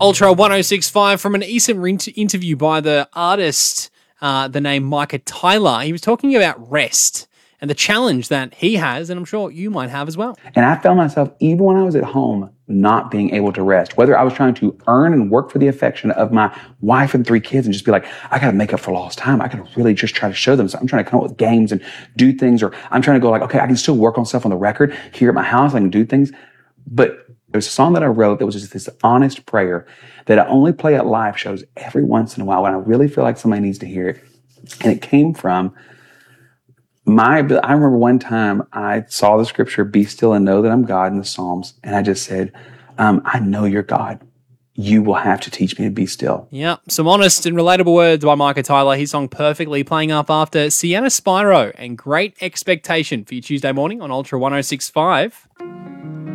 Ultra 1065 from an recent interview by the artist, the name Micah Tyler. He was talking about rest and the challenge that he has, and I'm sure you might have as well. And I found myself, even when I was at home, not being able to rest. Whether I was trying to earn and work for the affection of my wife and 3 kids and just be like, I got to make up for lost time. I got to really just try to show them. So I'm trying to come up with games and do things, or I'm trying to go like, okay, I can still work on stuff on the record here at my house. I can do things. But there's a song that I wrote that was just this honest prayer that I only play at live shows every once in a while when I really feel like somebody needs to hear it. And it came from I remember one time I saw the scripture, be still and know that I'm God in the Psalms. And I just said, I know you're God. You will have to teach me to be still. Yeah, some honest and relatable words by Micah Tyler. His song Perfectly playing up after Sienna Spyro and Great Expectation for your Tuesday morning on Ultra 1065.